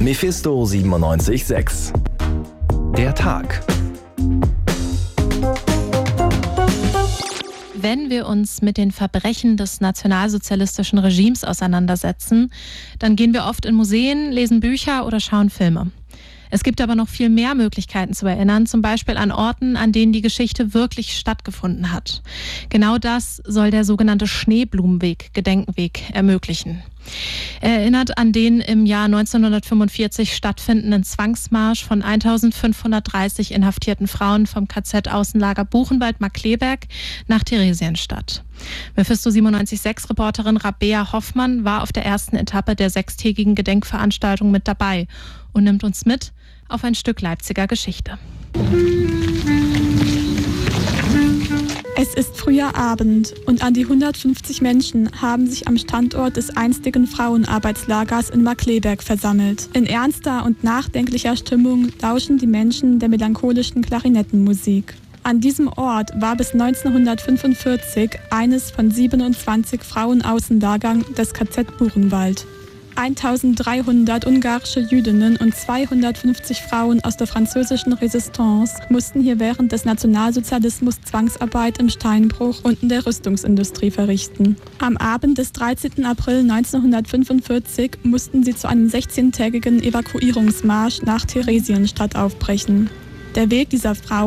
Mephisto 97.6. Der Tag. Wenn wir uns mit den Verbrechen des nationalsozialistischen Regimes auseinandersetzen, dann gehen wir oft in Museen, lesen Bücher oder schauen Filme. Es gibt aber noch viel mehr Möglichkeiten zu erinnern, zum Beispiel an Orten, an denen die Geschichte wirklich stattgefunden hat. Genau das soll der sogenannte Schneeblumenweg, Gedenkenweg, ermöglichen. Er erinnert an den im Jahr 1945 stattfindenden Zwangsmarsch von 1530 inhaftierten Frauen vom KZ-Außenlager Buchenwald-Markkleeberg nach Theresienstadt. Mephisto 97.6-Reporterin Rabea Hoffmann war auf der ersten Etappe der 6-tägigen Gedenkveranstaltung mit dabei und nimmt uns mit auf ein Stück Leipziger Geschichte. Es ist früher Abend und an die 150 Menschen haben sich am Standort des einstigen Frauenarbeitslagers in Markkleeberg versammelt. In ernster und nachdenklicher Stimmung lauschen die Menschen der melancholischen Klarinettenmusik. An diesem Ort war bis 1945 eines von 27 Frauenaußenlagern des KZ Buchenwald. 1300 ungarische Jüdinnen und 250 Frauen aus der französischen Resistance mussten hier während des Nationalsozialismus Zwangsarbeit im Steinbruch und in der Rüstungsindustrie verrichten. Am Abend des 13. April 1945 mussten sie zu einem 16-tägigen Evakuierungsmarsch nach Theresienstadt aufbrechen. Der Weg dieser Frau